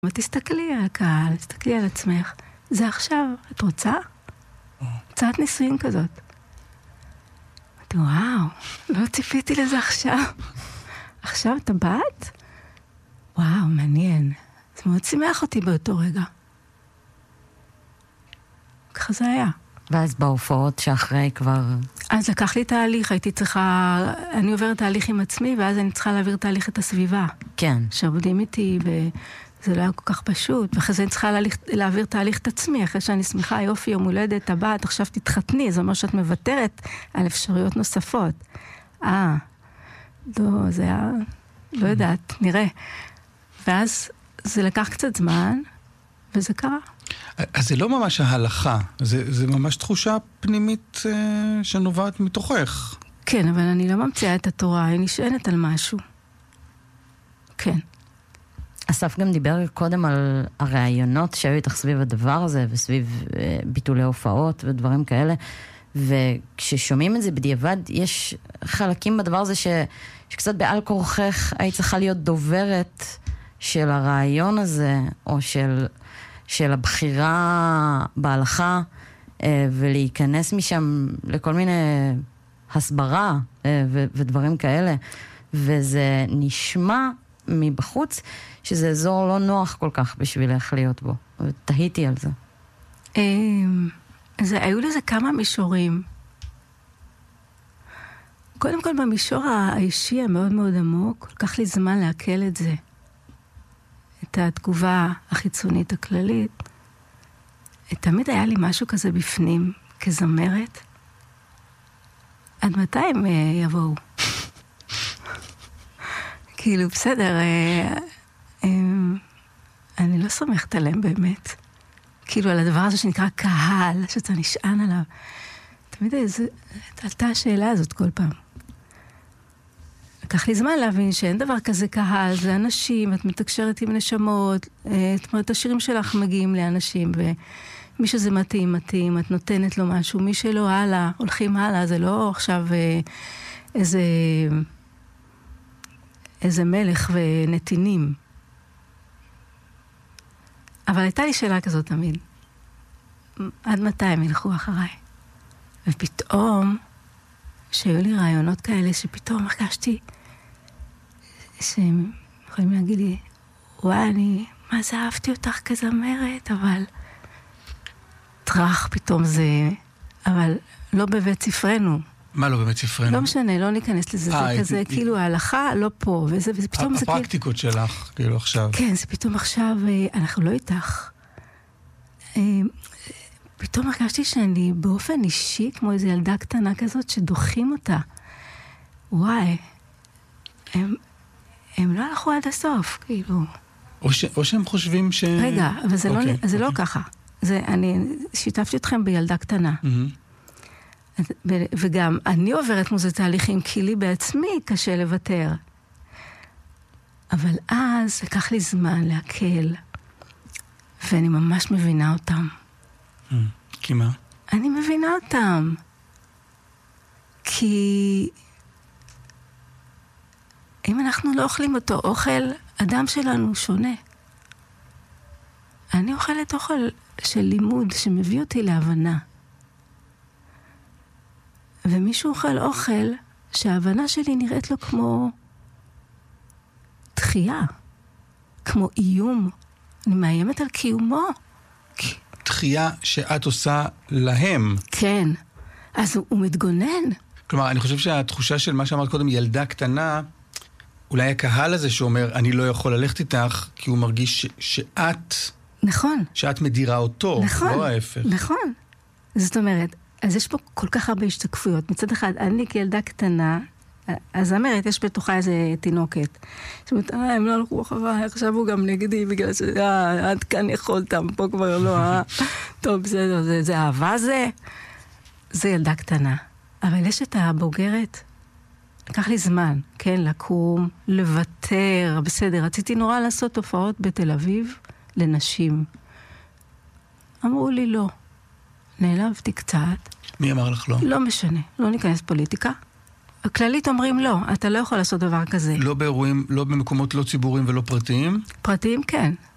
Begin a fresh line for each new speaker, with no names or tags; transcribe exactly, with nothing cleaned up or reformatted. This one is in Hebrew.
ותסתכלי על הקהל, תסתכלי על עצמך. זה עכשיו, את רוצה? הצעת ניסויים כזאת. אמרתי, וואו, לא ציפיתי לזה עכשיו. עכשיו אתה באת? וואו, מעניין. זה מאוד שימח אותי באותו רגע. ככה זה היה.
ואז בהופעות שאחרי כבר...
אז לקח לי תהליך, הייתי צריכה... אני עוברת תהליך עם עצמי, ואז אני צריכה להעביר תהליך את הסביבה.
כן.
שעובדים איתי, וזה לא היה כל כך פשוט. ואחרי זה אני צריכה להליך, להעביר תהליך את עצמי, אחרי שאני שמחה, יופי, יום הולדת, הבת, עכשיו תתחתני, זה אומר שאת מוותרת על אפשרויות נוספות. אה, לא, זה היה... לא יודעת, נראה. ואז זה לקח קצת זמן, וזה קרה.
אז זה לא ממש ההלכה, זה, זה ממש תחושה פנימית אה, שנובעת מתוכך.
כן, אבל אני לא ממציאה את התורה, היא נשענת על משהו. כן.
אסף גם דיבר קודם על הרעיונות שהיו איתך סביב הדבר הזה, וסביב אה, ביטולי הופעות ודברים כאלה, וכששומעים את זה בדיעבד, יש חלקים בדבר הזה ש, שקצת בעל כורכך היית צריכה להיות דוברת של הרעיון הזה, או של... של הבחירה בהלכה, ולהיכנס משם לכל מיני הסברה ודברים כאלה. וזה נשמע מבחוץ שזה אזור לא נוח כל כך בשבילך להיות בו. תהיתי על זה.
זה, היו לזה כמה מישורים. קודם כל במישור האישי המאוד מאוד עמוק, לקח לי זמן להקל את זה. את התגובה החיצונית הכללית. תמיד היה לי משהו כזה בפנים, כזמרת. עד מתי הם יבואו? כאילו, בסדר, אני לא סומכת עליהם באמת. כאילו, על הדבר הזה שנקרא קהל, שאתה נשען עליו. תמיד עלתה השאלה הזאת כל פעם. לקח לי זמן להבין שאין דבר כזה קהל, זה אנשים, את מתקשרת עם נשמות, זאת אומרת, השירים שלך מגיעים לאנשים, ומי שזה מתאים, מתאים, את נותנת לו משהו, מי שלא הלאה, הולכים הלאה, זה לא עכשיו איזה, איזה מלך ונתינים. אבל הייתה לי שאלה כזאת תמיד, עד מתי הם ילכו אחריי? ופתאום, שהיו לי רעיונות כאלה, שפתאום הרגשתי, שהם יכולים להגיד לי, וואי, אני, מה זה אהבתי אותך כזמרת, אבל טרח פתאום זה, אבל לא בבית ספרנו.
מה לא בבית ספרנו?
לא משנה, לא ניכנס לזה, זה כזה, כאילו ההלכה לא פה, וזה פתאום זה כאילו...
הפרקטיקות שלך, כאילו עכשיו.
כן, זה פתאום עכשיו, אנחנו לא איתך. פתאום הרגשתי שאני באופן אישי, כמו איזו ילדה קטנה כזאת, שדוחים אותה. וואי, הם, הם לא הלכו עד הסוף, כאילו.
או, ש, או שהם חושבים ש...
רגע, אבל זה, אוקיי, לא, זה
אוקיי.
לא ככה. זה, אני שיתפתי אתכם בילדה קטנה. Mm-hmm. ו, וגם אני עוברת מוזה תהליכים, כי לי בעצמי קשה לוותר. אבל אז לקח לי זמן להקל, ואני ממש מבינה אותם.
כי מה?
אני מבינה אותם. כי אם אנחנו לא אוכלים אותו אוכל, אדם שלנו שונה. אני אוכלת אוכל של לימוד שמביא אותי להבנה. ומישהו אוכל אוכל שההבנה שלי נראית לו כמו דחייה, כמו איום. אני מאיימת על קיומו.
דחייה שאת עושה להם.
כן. אז הוא, הוא מתגונן.
כלומר, אני חושב שהתחושה של מה שאמרת קודם, ילדה קטנה, אולי הקהל הזה שאומר, אני לא יכול ללכת איתך, כי הוא מרגיש ש- שאת... נכון. שאת מדירה אותו, נכון, לא ההפך.
נכון. זאת אומרת, אז יש פה כל כך הרבה השתקפויות. מצד אחד, אני כילדה קטנה, אז אמרת, יש בתוכה איזה תינוקת. זאת אומרת, אה, הם לא הלכו אחריי, עכשיו הוא גם נגדי, בגלל ש... אה, עד כאן יכולתם, פה כבר לא, אה. טוב, בסדר, זה, זה אהבה זה? זה ילדה קטנה. אבל יש את הבוגרת, לקח לי זמן, כן, לקום, לוותר, בסדר, רציתי נורא לעשות תופעות בתל אביב לנשים. אמרו לי לא. נעלבתי קצת.
מי אמר לך לא?
לא משנה, לא ניכנס פוליטיקה. הכללית אומרים לא, אתה לא יכול לעשות דבר כזה.
לא באירועים, לא במקומות לא ציבוריים ולא פרטיים?
פרטיים כן.